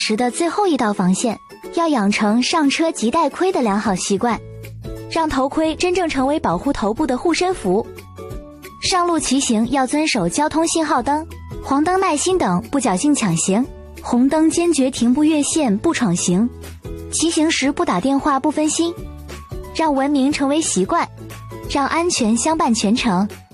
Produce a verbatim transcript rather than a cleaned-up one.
时的最后一道防线，要养成上车即戴盔的良好习惯，让头盔真正成为保护头部的护身符。上路骑行要遵守交通信号灯、黄灯耐心等，不侥幸抢行；红灯坚决停步越线，不闯行。骑行时不打电话，不分心，让文明成为习惯，让安全相伴全程。